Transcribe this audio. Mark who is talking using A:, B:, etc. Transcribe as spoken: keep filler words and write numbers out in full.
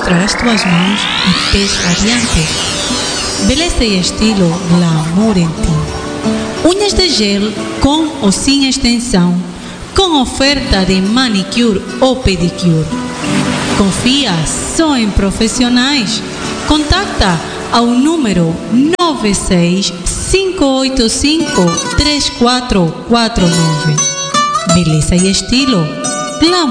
A: mostra as tuas mãos e pés radiantes. Beleza e estilo, glamour em ti. Unhas de gel com ou sem extensão, com oferta de manicure ou pedicure. Confia só em profissionais. Contacta ao número nove seis cinco oito cinco três quatro quatro nove. Beleza e estilo, glamour.